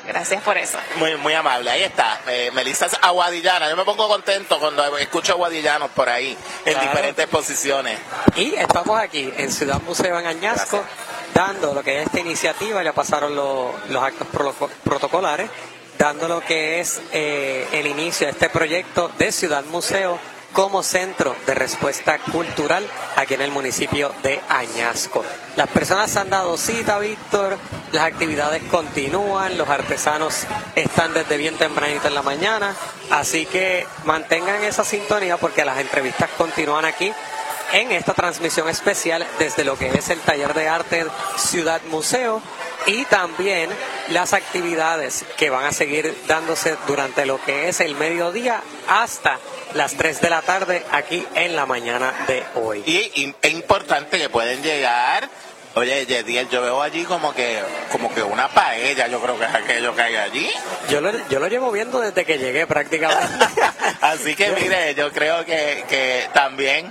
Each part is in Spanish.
Gracias por eso. Muy, muy amable. Ahí está, Melissa Aguadillana. Yo me pongo contento cuando escucho aguadillanos por ahí, en diferentes posiciones. Y estamos aquí, en Ciudad Museo en Añasco, dando lo que es esta iniciativa. Ya pasaron los actos protocolares, dando lo que es el inicio de este proyecto de Ciudad Museo como centro de respuesta cultural aquí en el municipio de Añasco. Las personas han dado cita, Víctor, las actividades continúan, los artesanos están desde bien tempranito en la mañana, así que mantengan esa sintonía porque las entrevistas continúan aquí en esta transmisión especial desde lo que es el Taller de Arte Ciudad Museo, y también las actividades que van a seguir dándose durante lo que es el mediodía hasta las 3 de la tarde aquí en la mañana de hoy. Y es importante que pueden llegar. Oye, Yediel, yo veo allí como que una paella, yo creo que es aquello que hay allí. Yo lo llevo viendo desde que llegué prácticamente. Así que mire, yo creo que también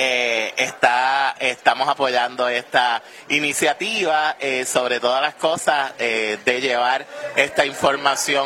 estamos apoyando esta iniciativa, sobre todas las cosas, de llevar esta información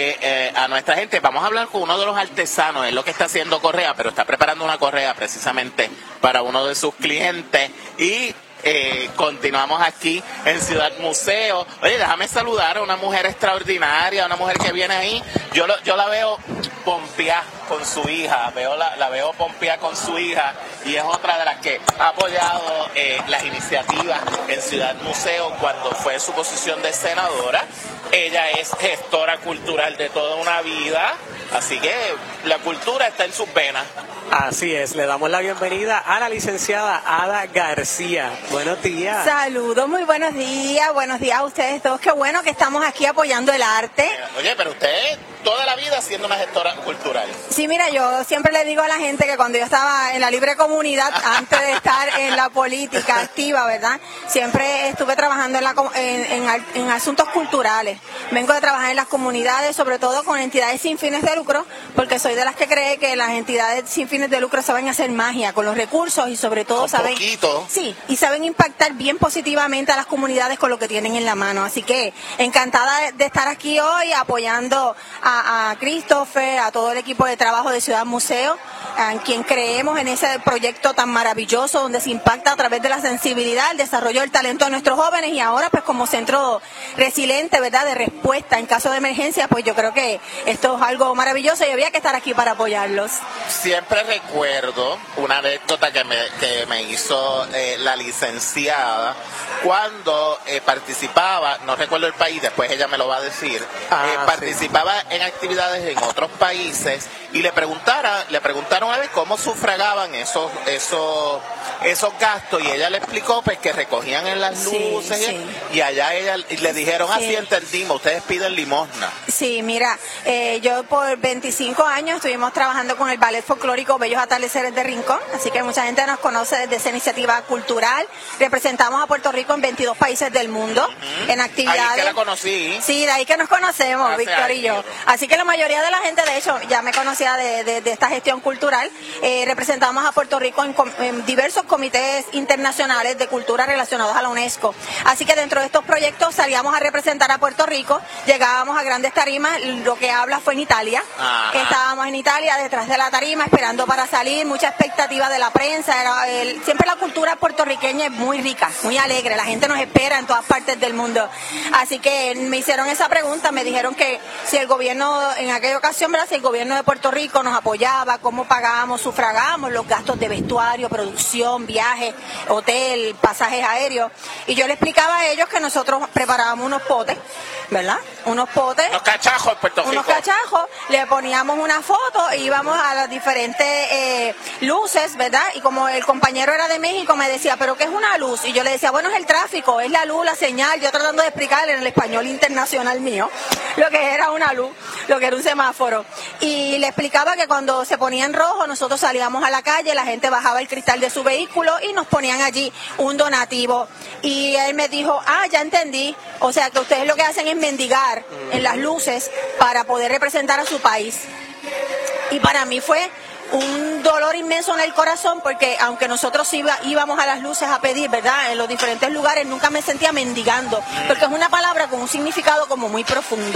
a nuestra gente. Vamos a hablar con uno de los artesanos, es lo que está haciendo correa, pero está preparando una correa precisamente para uno de sus clientes, y continuamos aquí en Ciudad Museo. Oye, déjame saludar a una mujer extraordinaria, una mujer que viene ahí. Yo la veo pompeada con su hija, la veo pompeada con su hija, y es otra de las que ha apoyado las iniciativas en Ciudad Museo cuando fue su posición de senadora. Ella es gestora cultural de toda una vida, así que la cultura está en sus venas. Así es, le damos la bienvenida a la licenciada Ada García. Buenos días. Saludos, muy buenos días a ustedes todos. Qué bueno que estamos aquí apoyando el arte. Oye, pero usted toda la vida siendo una gestora cultural. Sí, mira, yo siempre le digo a la gente que cuando yo estaba en la libre comunidad, antes de estar en la política activa, ¿verdad? Siempre estuve trabajando en asuntos culturales. Vengo de trabajar en las comunidades, sobre todo con entidades sin fines de lucro, porque soy de las que cree que las entidades sin fines de lucro saben hacer magia con los recursos, y sobre todo saben impactar bien positivamente a las comunidades con lo que tienen en la mano. Así que encantada de estar aquí hoy apoyando a Christopher, a todo el equipo de trabajo de Ciudad Museo, en quien creemos en ese proyecto tan maravilloso donde se impacta a través de la sensibilidad, el desarrollo del talento de nuestros jóvenes, y ahora pues como centro resiliente, ¿verdad?, de respuesta en caso de emergencia. Pues yo creo que esto es algo maravilloso y había que estar aquí para apoyarlos. Siempre recuerdo una anécdota que me hizo la licenciada cuando participaba, no recuerdo el país, después ella me lo va a decir, participaba en actividades en otros países, y le preguntaron a ver cómo sufragaban esos gastos, y ella le explicó pues que recogían en las luces, y allá ella le dijeron, así entendimos, ustedes piden limosna. Sí, mira, yo por 25 años estuvimos trabajando con el Ballet Folclórico Bellos Atardeceres de Rincón, así que mucha gente nos conoce desde esa iniciativa cultural. Representamos a Puerto Rico en 22 países del mundo, en actividades. Ahí que la conocí. Sí, de ahí que nos conocemos, Víctor y yo. Así que la mayoría de la gente, de hecho, ya me conocía de esta gestión cultural. Representamos a Puerto Rico en diversos comités internacionales de cultura relacionados a la UNESCO. Así que dentro de estos proyectos salíamos a representar a Puerto Rico, llegábamos a grandes tarimas. Lo que habla fue en Italia. Estábamos en Italia detrás de la tarima esperando para salir, mucha expectativa de la prensa. Siempre la cultura puertorriqueña es muy rica, muy alegre, la gente nos espera en todas partes del mundo. Así que me hicieron esa pregunta, me dijeron que si el gobierno, en aquella ocasión, ¿verdad?, si el gobierno de Puerto Rico nos apoyaba, cómo pagábamos, sufragábamos los gastos de vestuario, producción, viajes, hotel, pasajes aéreos. Y yo le explicaba a ellos que nosotros preparábamos unos potes, ¿verdad? Unos potes. Unos cachajos en Puerto Rico. Unos cachajos, le poníamos una foto e íbamos a las diferentes luces, ¿verdad? Y como el compañero era de México, me decía, ¿pero qué es una luz? Y yo le decía, bueno, es el tráfico, es la luz, la señal. Yo tratando de explicarle en el español internacional mío lo que era una luz, lo que era un semáforo. Y le explicaba que cuando se ponía en rojo, nosotros salíamos a la calle, la gente bajaba el cristal de su vehículo y nos ponían allí un donativo. Y él me dijo, ya entendí, o sea que ustedes lo que hacen es mendigar en las luces para poder representar a su país. Y para mí fue un dolor inmenso en el corazón, porque aunque nosotros íbamos a las luces a pedir, ¿verdad?, en los diferentes lugares, nunca me sentía mendigando, porque es una palabra con un significado como muy profundo.